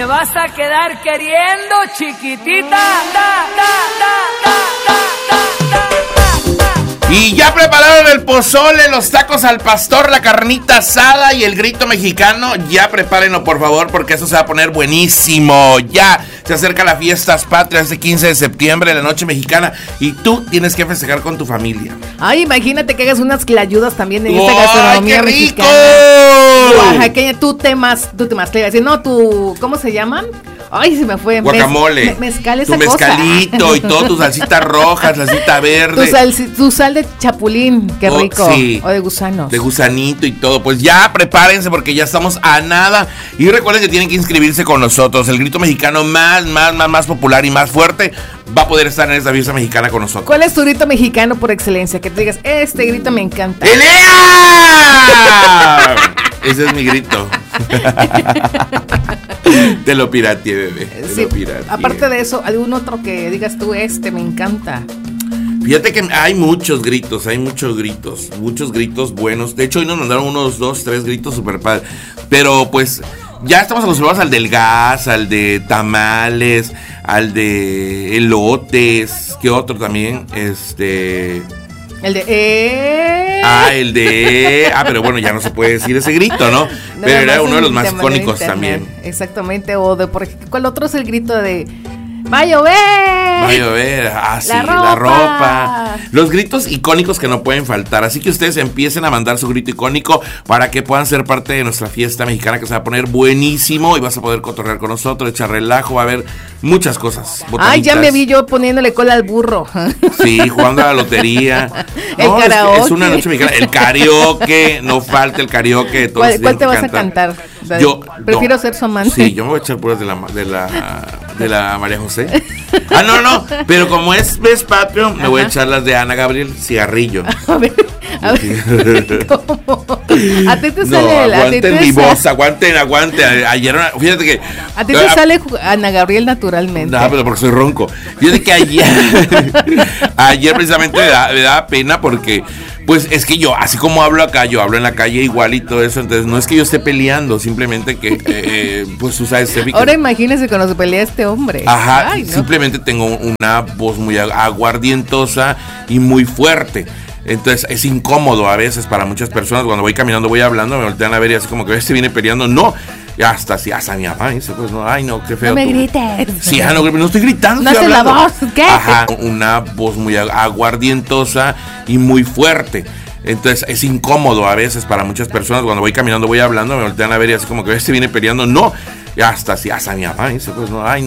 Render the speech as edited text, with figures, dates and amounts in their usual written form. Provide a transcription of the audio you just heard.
te vas a quedar queriendo, chiquitita. Y ya prepararon el pozole, los tacos al pastor, la carnita asada y el grito mexicano. Ya prepárenlo, por favor, porque eso se va a poner buenísimo. Ya se acerca la Fiestas Patrias este 15 de septiembre, la noche mexicana, y tú tienes que festejar con tu familia. Ay, imagínate que hagas unas clayudas también en esta gastronomía ¡qué mexicana. rico! Oaxaqueña, tú temas, te iba a decir, no, ¿cómo se llaman? Ay, se me fue. Guacamole. Mezcal, esa tu cosa. mezcalito y todo, tu salsita roja, salsita verde. Tu sal de chapulín, qué rico. Sí. O de gusanos. De gusanito y todo. Pues ya prepárense porque ya estamos a nada. Y recuerden que tienen que inscribirse con nosotros. El grito mexicano más popular y más fuerte va a poder estar en esta fiesta mexicana con nosotros. ¿Cuál es tu grito mexicano por excelencia? Que te digas, este grito me encanta. ¡Elea! Ese es mi grito. Te lo pirateé, bebé. Sí, aparte de eso, ¿algún otro que digas tú, me encanta? Fíjate que hay muchos gritos buenos. De hecho, hoy nos mandaron unos 2, 3 gritos super padres. Pero pues ya estamos acostumbrados al del gas, al de tamales, al de elotes. ¿Qué otro también? El de pero bueno, ya no se puede decir ese grito, ¿no? Pero era uno de los más icónicos también. Exactamente, o de por ejemplo, ¿cuál otro es el grito de ¡va a llover! Va a llover, sí, la ropa. Los gritos icónicos que no pueden faltar. Así que ustedes empiecen a mandar su grito icónico para que puedan ser parte de nuestra fiesta mexicana, que se va a poner buenísimo y vas a poder cotorrear con nosotros, echar relajo, va a haber muchas cosas. Ay, ya me vi yo poniéndole cola al burro. Sí, jugando a la lotería. El karaoke. Es una noche mexicana. El karaoke, no falta el karaoke. ¿Cuál te vas a cantar? Yo prefiero ser su amante. Sí, yo me voy a echar puras de la María José. No, pero como es patrio, me voy a echar las de Ana Gabriel, Cigarrillo. A ver, ¿cómo? A ti te sale aguanten mi voz, aguanten. Ayer, fíjate que a ti te sale Ana Gabriel naturalmente. No, pero porque soy ronco. Fíjate que ayer precisamente me daba pena porque pues es que yo, así como hablo acá, yo hablo en la calle igual y todo eso. Entonces no es que yo esté peleando, simplemente que pues tú sabes. Ahora imagínese cuando se pelea este hombre. Ajá. Ay, no. Simplemente tengo una voz muy aguardientosa y muy fuerte. Entonces es incómodo a veces para muchas personas. Cuando voy caminando, voy hablando, me voltean a ver y así como que se viene peleando. No, hasta mi mamá dice, pues no, ay no, qué feo. No me grites. Sí, no estoy gritando. No hace la voz, ¿qué? Ajá, una voz muy aguardientosa y muy fuerte. Entonces es incómodo a veces para muchas personas. Cuando voy caminando, voy hablando, me voltean a ver y así como que se viene peleando. No, hasta mi mamá dice, pues no, ay no.